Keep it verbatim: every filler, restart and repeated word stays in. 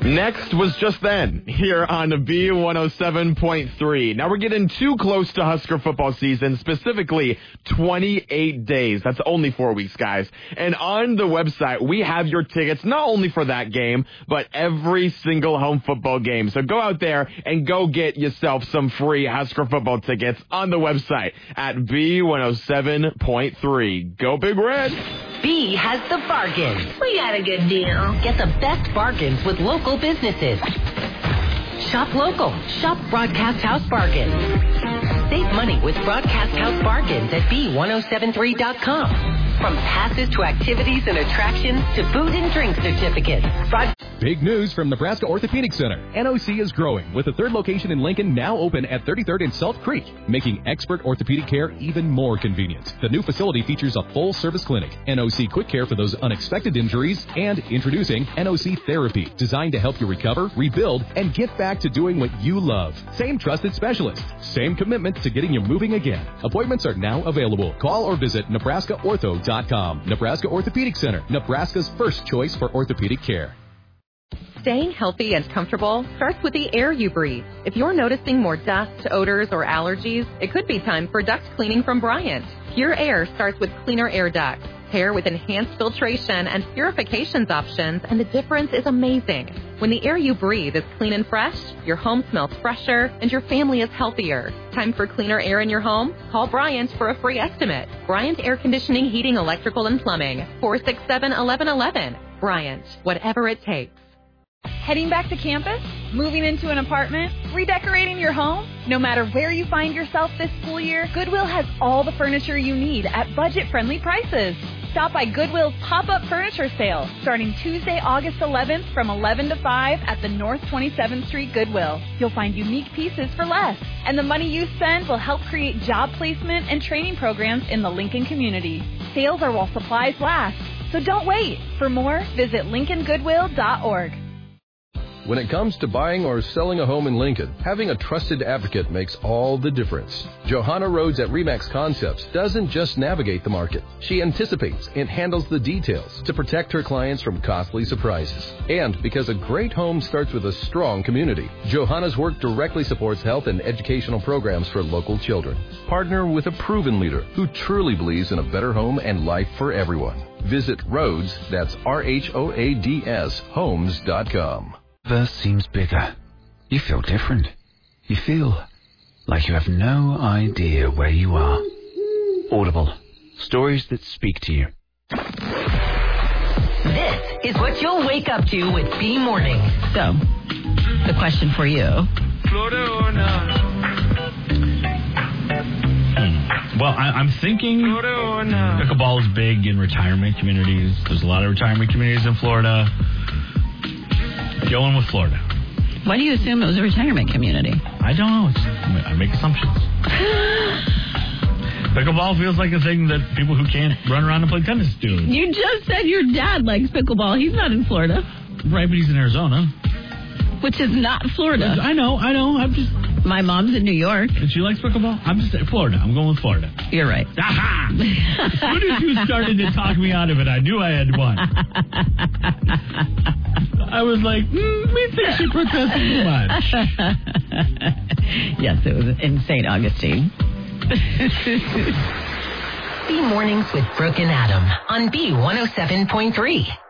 Next was Just Then, here on B one oh seven point three. Now we're getting too close to Husker football season, specifically twenty-eight days. That's only four weeks, guys. And on the website, we have your tickets, not only for that game, but every single home football game. So go out there and go get yourself some free Husker football tickets on the website at B one oh seven point three. Go Big Red! B has the bargains. We got a good deal. Get the best bargains with local businesses. Shop local. Shop Broadcast House Bargains. Save money with Broadcast House Bargains at B ten seventy-three dot com. From passes to activities and attractions to food and drink certificates. Broad- Big news from Nebraska Orthopedic Center. N O C is growing, with a third location in Lincoln now open at thirty-third and Salt Creek, making expert orthopedic care even more convenient. The new facility features a full-service clinic, N O C Quick Care for those unexpected injuries, and introducing N O C Therapy, designed to help you recover, rebuild, and get back to doing what you love. Same trusted specialists, same commitment to getting you moving again. Appointments are now available. Call or visit Nebraska Ortho dot com. Nebraska Orthopedic Center, Nebraska's first choice for orthopedic care. Staying healthy and comfortable starts with the air you breathe. If you're noticing more dust, odors, or allergies, it could be time for duct cleaning from Bryant. Pure Air starts with cleaner air ducts. Pair with enhanced filtration and purifications options, and the difference is amazing. When the air you breathe is clean and fresh, your home smells fresher, and your family is healthier. Time for cleaner air in your home? Call Bryant for a free estimate. Bryant Air Conditioning, Heating, Electrical, and Plumbing. four six seven, eleven eleven. Bryant, whatever it takes. Heading back to campus? Moving into an apartment? Redecorating your home? No matter where you find yourself this school year, Goodwill has all the furniture you need at budget-friendly prices. Stop by Goodwill's pop-up furniture sale, starting Tuesday, August eleventh from eleven to five at the North twenty-seventh Street Goodwill. You'll find unique pieces for less, and the money you spend will help create job placement and training programs in the Lincoln community. Sales are while supplies last, so don't wait. For more, visit lincoln goodwill dot org. When it comes to buying or selling a home in Lincoln, having a trusted advocate makes all the difference. Johanna Rhodes at Remax Concepts doesn't just navigate the market. She anticipates and handles the details to protect her clients from costly surprises. And because a great home starts with a strong community, Johanna's work directly supports health and educational programs for local children. Partner with a proven leader who truly believes in a better home and life for everyone. Visit Rhodes, that's R H O A D S, homes dot com. Universe seems bigger. You feel different. You feel like you have no idea where you are. Audible. Stories that speak to you. This is what you'll wake up to with B Mornings. So, the question for you. Florida or not? Hmm. Well, I, I'm thinking Florida or not? Pickleball is big in retirement communities. There's a lot of retirement communities in Florida. Going with Florida. Why do you assume it was a retirement community? I don't know. It's, I make assumptions. Pickleball feels like a thing that people who can't run around and play tennis do. You just said your dad likes pickleball. He's not in Florida. Right, but he's in Arizona. Which is not Florida. I know, I know. I'm just... My mom's in New York. And she likes pickleball? I'm just... Florida. I'm going with Florida. You're right. Aha! As soon as you started to talk me out of it, I knew I had won. I was like, mm, we think she protested too much. Yes, it was in Saint Augustine. B Mornings with Brooke and Adam on B one oh seven point three.